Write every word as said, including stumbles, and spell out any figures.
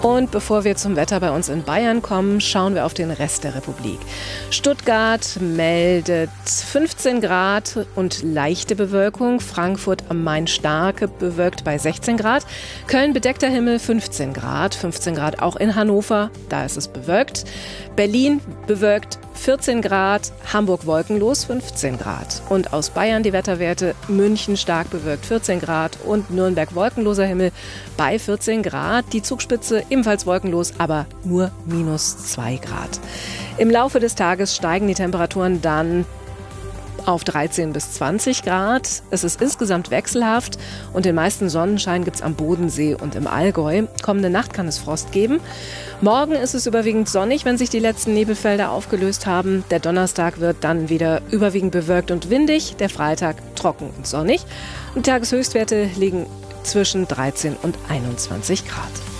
Und bevor wir zum Wetter bei uns in Bayern kommen, schauen wir auf den Rest der Republik. Stuttgart meldet fünfzehn Grad und leichte Bewölkung. Frankfurt am Main starke bewölkt bei sechzehn Grad. Köln bedeckter Himmel fünfzehn Grad. fünfzehn Grad auch in Hannover, da ist es bewölkt. Berlin bewölkt vierzehn Grad, Hamburg wolkenlos fünfzehn Grad. Und aus Bayern die Wetterwerte: München stark bewölkt vierzehn Grad und Nürnberg wolkenloser Himmel bei vierzehn Grad. Die Zugspitze ebenfalls wolkenlos, aber nur minus zwei Grad. Im Laufe des Tages steigen die Temperaturen dann auf dreizehn bis zwanzig Grad. Es ist insgesamt wechselhaft und den meisten Sonnenschein gibt es am Bodensee und im Allgäu. Kommende Nacht kann es Frost geben. Morgen ist es überwiegend sonnig, wenn sich die letzten Nebelfelder aufgelöst haben. Der Donnerstag wird dann wieder überwiegend bewölkt und windig. Der Freitag trocken und sonnig. Und die Tageshöchstwerte liegen zwischen dreizehn und einundzwanzig Grad.